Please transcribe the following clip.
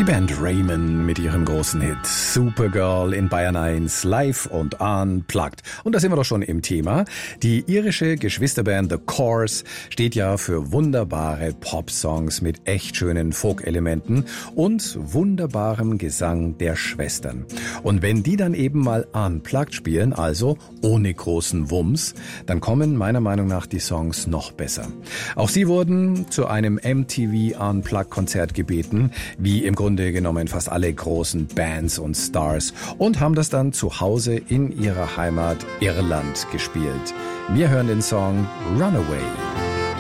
Die Band Ramen mit ihrem großen Hit Supergirl in Bayern 1 live und unplugged. Und da sind wir doch schon im Thema. Die irische Geschwisterband The Corrs steht ja für wunderbare Pop-Songs mit echt schönen Folk-Elementen und wunderbarem Gesang der Schwestern. Und wenn die dann eben mal unplugged spielen, also ohne großen Wumms, dann kommen meiner Meinung nach die Songs noch besser. Auch sie wurden zu einem MTV Unplugged-Konzert gebeten, wie im Grunde genommen fast alle großen Bands und Stars, und haben das dann zu Hause in ihrer Heimat Irland gespielt. Wir hören den Song Runaway.